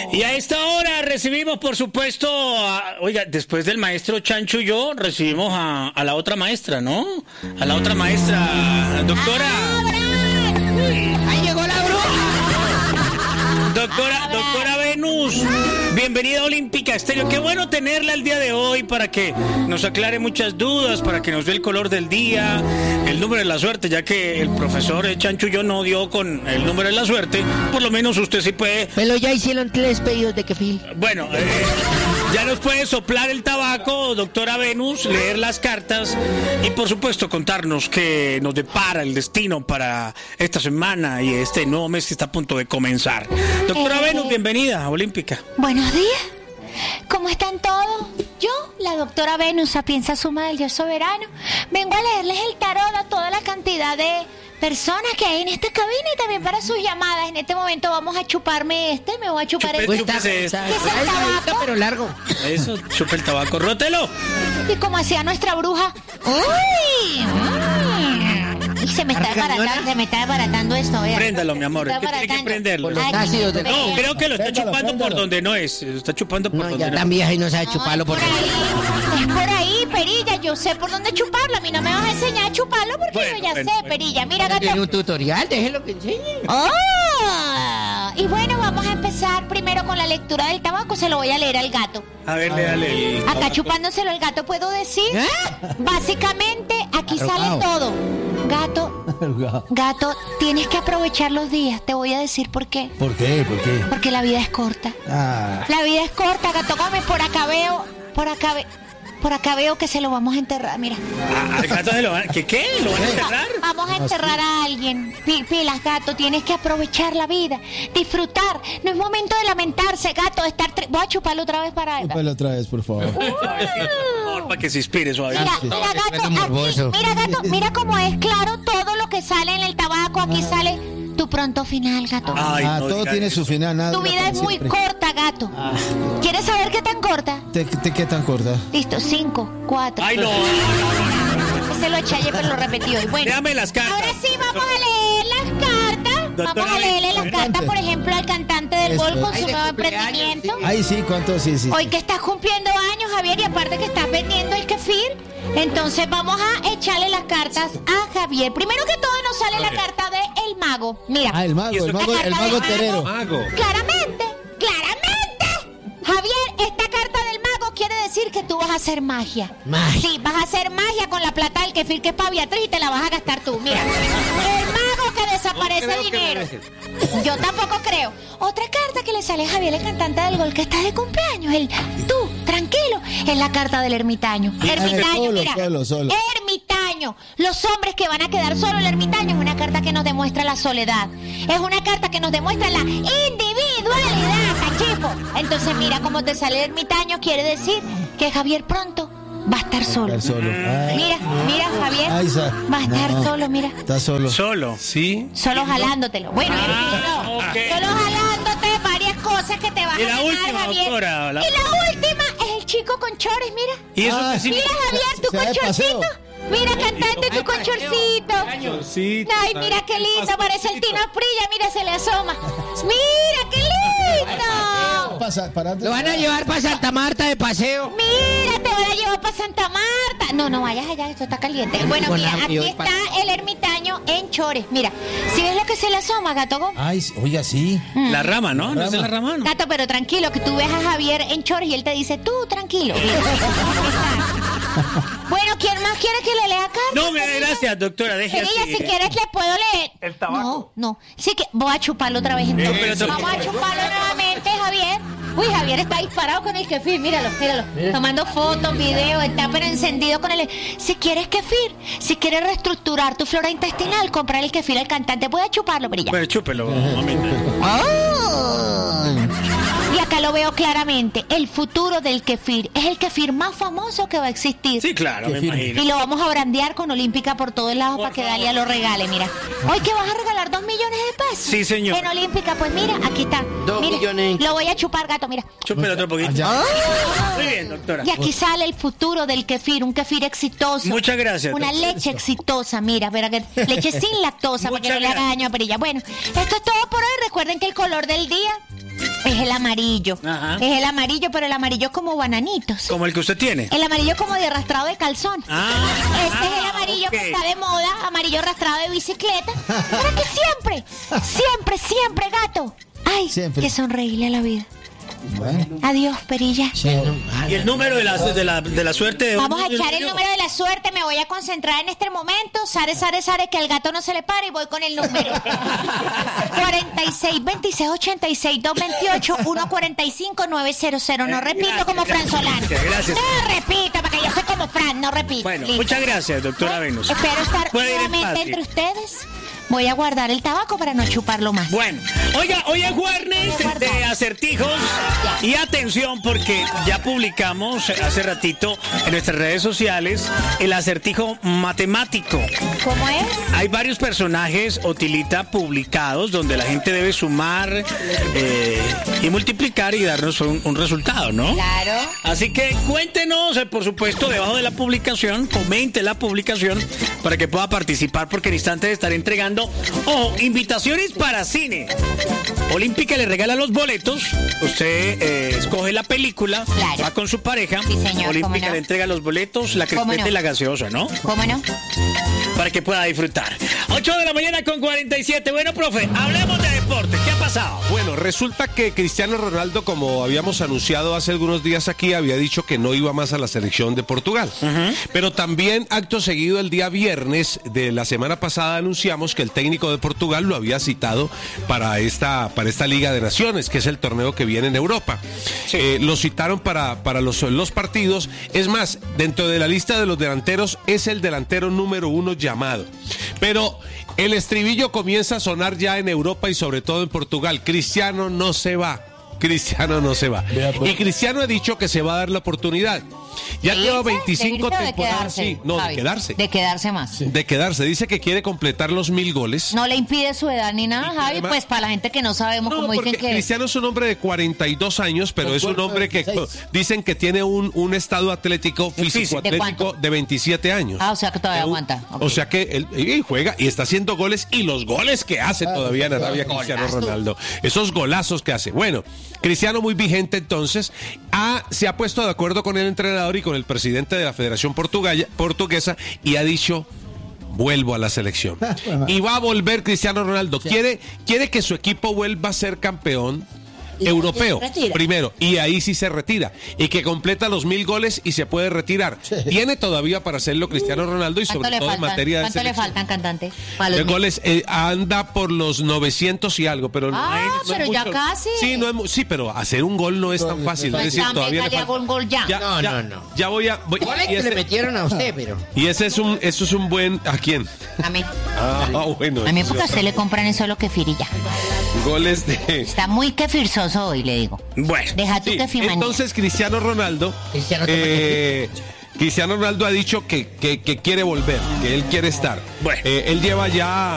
Y a esta hora recibimos, por supuesto, oiga, después del maestro Chancho y yo, recibimos a la otra maestra, ¿no? A la otra maestra, doctora. ¡Ahí llegó la bruja! Doctora Venus, bienvenida a Olímpica Estéreo. Qué bueno tenerla el día de hoy para que nos aclare muchas dudas, para que nos dé el color del día, el número de la suerte, ya que el profesor Chancho y yo no dio con el número de la suerte. Por lo menos usted sí puede. Pero ya hicieron 3 pedidos de kefir. Bueno, ya nos puede soplar el tabaco, doctora Venus, leer las cartas y por supuesto contarnos qué nos depara el destino para esta semana y este nuevo mes que está a punto de comenzar. Doctora Venus, bienvenida a Olímpica. Buenos días. ¿Cómo están todos? Yo, la doctora Venus, sapienza suma del Dios soberano, vengo a leerles el tarot a toda la cantidad de personas que hay en esta cabina y también para sus llamadas. En este momento vamos a chuparme me voy a chupar el Chúpese ¿Qué es este. el tabaco? Pero largo. Eso, chupa el tabaco, rótelo. Y como hacía nuestra bruja. ¡Uy! Y se me está desbaratando esto. Vea. Préndalo, mi amor, es que tiene que prenderlo. Por los ácidos del... No, creo que lo está Préndalo, chupando préndalo. por donde no es. Lo está chupando por No, donde ya no tan vieja y no sabe chuparlo por porque... ahí. Es por ahí, Perilla. Yo sé por dónde chuparlo. A mí no me vas a enseñar a chuparlo porque Bueno, yo ya bueno, sé, bueno. Perilla. Mira, Tiene gato. un tutorial, déjelo que enseñe. ¡Oh! Y bueno, vamos a empezar primero con la lectura del tabaco. Se lo voy a leer al gato. A ver, dale. Acá chupándoselo al gato puedo decir. Básicamente, aquí sale Arrugado. todo. Gato, tienes que aprovechar los días. Te voy a decir por qué. ¿Por qué? ¿Por qué? Porque la vida es corta. Ah, La vida es corta, Gato Gómez. Por acá veo que se lo vamos a enterrar. Mira. Al gato se lo van... ¿Qué? ¿Lo van a enterrar? Vamos a enterrar a alguien. Pilas, gato, tienes que aprovechar la vida, disfrutar. No es momento de lamentarse, gato, de estar... Voy a chuparlo otra vez para... chúpalo otra vez, por favor. Por favor, para que se inspire suave. Mira, gato, morboso. mira, gato, mira cómo es claro todo lo que sale en el tabaco. Aquí sale tu pronto final, gato. Ay, no Todo diga tiene eso. su final, nada. Tu dura vida para es muy siempre. corta, gato. ¿Quieres saber qué tan corta? ¿Qué tan corta? Listo, 5, 4. Ay, no. Se lo eché ayer, pero lo repetí hoy. Bueno, Déjame las cartas. ahora sí vamos a leer las cartas. Doctora Vamos a leerle las Adelante. cartas, por ejemplo, al cantante del Eso. gol con Ay, su de nuevo cumpleaños, emprendimiento. sí. Ay, sí, ¿cuánto? Sí. Hoy que estás cumpliendo años, Javier, y aparte que estás vendiendo el kefir, entonces vamos a echarle las cartas a Javier. Primero que todo nos sale la carta de El Mago. Mira, Ah, el mago terero. claramente. Javier, esta carta del mago quiere decir que tú vas a hacer magia. Magia. Sí, vas a hacer magia con la plata del kefir que es para Beatriz y te la vas a gastar tú. Mira, el mago que desaparece dinero. Yo tampoco creo. Otra carta que le sale a Javier, el cantante del gol, que está de cumpleaños. Tú, tranquilo. Es la carta del ermitaño. Ermitaño, mira. Solo. Ermitaño. Los hombres que van a quedar solo. El ermitaño es una carta que nos demuestra la soledad. Es una carta que nos demuestra la individualidad, cachifo. Entonces, mira cómo te sale el ermitaño. Quiere decir que Javier pronto va a estar solo. Estar solo. Ay, Mira, Javier. Ay, Va a estar no. solo, mira. Está solo. Solo. Sí. Solo jalándotelo. Bueno, no. ok. Solo jalándote varias cosas que te vas Y a la ganar, última, Javier. doctora, Y la última es el chico con chores, mira. ¿Y eso Ah, qué sí. significa? Mira, Javier, tú Se con va de paseo. chorcito. Mira, cantante, tú con chorcito. Sí. Ay, mira qué lindo, parece el Tino Asprilla, mira, se le asoma. Mira, qué lindo. Lo van a llevar para Santa Marta de paseo. Mira, te van a llevar para Santa Marta. No vayas allá, esto está caliente. Bueno, Con mira, hambre, aquí yo voy está el ermitaño en chores. Mira, si ves lo que se le asoma, Gato Gómez. Ay, oiga, sí. La rama, ¿no? ¿No es la rama? ¿No? Gato, pero tranquilo, que tú ves a Javier en chores y él te dice, tú, tranquilo. Bueno, ¿quién más quiere que le lea cartas? No, gracias, doctora. Deje Ella, así. si quieres, le puedo leer. El tabaco. No. Sí que voy a chuparlo otra vez. Entonces. Pero- Vamos a chuparlo nuevamente, Javier. Uy, Javier está disparado con el kefir. Míralo. Tomando fotos, videos, está pero encendido con el... Si quieres kefir, si quieres reestructurar tu flora intestinal, comprar el kefir al cantante. Voy a chuparlo, pero ya. Bueno, chúpelo, mamita. Y acá lo veo claramente. El futuro del kefir es el kefir más famoso que va a existir. Sí, claro, me Qué firme. imagino. Y lo vamos a brandear con Olímpica por todos lados para que Dalia lo regale, mira. Hoy que vas a regalar 2 millones de pesos. Sí, señor. En Olímpica, pues mira, aquí está. 2 Mira, millones. Lo voy a chupar, gato, mira. Chúpelo otro poquito. Allá. Muy bien, doctora. Y aquí sale el futuro del kefir, un kefir exitoso. Muchas gracias, Una doctora. leche exitosa, mira, pero que leche sin lactosa, para que Muchas no le haga gracias. daño a Perilla. Bueno, esto es todo por hoy. Recuerden que el color del día es es el amarillo. Ajá. Es el amarillo, pero el amarillo como bananitos. Como el que usted tiene. El amarillo como de arrastrado de calzón. Este es el amarillo ok. que está de moda, amarillo arrastrado de bicicleta. Para que siempre, gato. Ay, Siempre. que sonreírle a la vida. Bueno, Adiós, perilla. Sí, no, Y el número de la suerte de Vamos a uno y echar el otro. número de la suerte, me voy a concentrar en este momento. Sare, que al gato no se le pare y voy con el número. 46, 26, 86, 228, 145, 900. No repito Gracias, como Fran gracias, Solano. gracias. No repito, porque yo soy como Fran, no repito. Bueno, Listo. muchas gracias, doctora Venus. Espero estar Puede ir en nuevamente paz, entre sí. ustedes. Voy a guardar el tabaco para no chuparlo más. Bueno, oiga, hoy es jueves de acertijos y atención porque ya publicamos hace ratito en nuestras redes sociales el acertijo matemático. ¿Cómo es? Hay varios personajes o tilita publicados donde la gente debe sumar y multiplicar y darnos un resultado, ¿no? Claro. Así que cuéntenos, por supuesto, debajo de la publicación, comente la publicación para que pueda participar porque en instantes estaré entregando, ojo, invitaciones para cine. Olímpica le regala los boletos, usted escoge la película, Claro. va con su pareja, Sí, señor, Olímpica cómo no. le entrega los boletos, la ¿Cómo crispeta no? y la gaseosa, ¿no? ¿Cómo no? Para que pueda disfrutar. 8 de la mañana con 47. Bueno, profe, hablemos de deporte. ¿Qué ha pasado? Bueno, resulta que Cristiano Ronaldo, como habíamos anunciado hace algunos días aquí, había dicho que no iba más a la selección de Portugal. Pero también, acto seguido, el día viernes de la semana pasada anunciamos que el técnico de Portugal lo había citado para esta Liga de Naciones, que es el torneo que viene en Europa. Lo citaron para los partidos. Es más, dentro de la lista de los delanteros es el delantero número 1 llamado. Pero el estribillo comienza a sonar ya en Europa y sobre todo en Portugal. Cristiano no se va. Cristiano no se va. Vea, pues. Y Cristiano ha dicho que se va a dar la oportunidad. Ya ¿De lleva irse? 25 ¿De irse o de temporadas. quedarse, Sí, no, Javi? de quedarse. De quedarse más. De quedarse. Dice que quiere completar los 1000 goles. No le impide su edad ni nada, Y que Javi, además- pues para la gente que no sabemos, No, como dicen porque que... Cristiano es un hombre de 42 años, pero Con es un cuerpo hombre que 26. dicen que tiene un estado atlético, físico, ¿De atlético cuánto? de 27 años. Ah, o sea que todavía aguanta. Ok. O sea que él y juega y está haciendo goles y los goles que hace todavía en Arabia Cristiano Ronaldo. Esos golazos que hace. Bueno, Cristiano muy vigente entonces, se ha puesto de acuerdo con el entrenador y con el presidente de la Federación Portuguesa y ha dicho: vuelvo a la selección. Y va a volver Cristiano Ronaldo. Quiere que su equipo vuelva a ser campeón europeo retira. primero, y ahí sí se retira, y que completa los 1000 goles y se puede retirar. Tiene todavía para hacerlo Cristiano Ronaldo y ¿Cuánto sobre le todo en faltan? materia de ¿Cuánto le selección. faltan, cantante? Para los De mil. goles anda por los 900 y algo, pero Pero ya casi. Sí, sí, pero hacer un gol no es tan fácil. Pues Es decir, ya, todavía venga, le le hago falta. un gol ya. No. Ya voy. Goles Y que le ese, metieron a usted, pero... y ese es un buen. ¿A quién? A mí. Bueno. A mí porque a usted le compran eso lo kefir y ya. Goles de. Está muy kefirzoso hoy, le digo. Bueno, Deja tu Sí, kefirmanía. entonces Cristiano Ronaldo. Cristiano toma Cristiano Ronaldo ha dicho que quiere volver, que él quiere estar. Bueno. Él lleva ya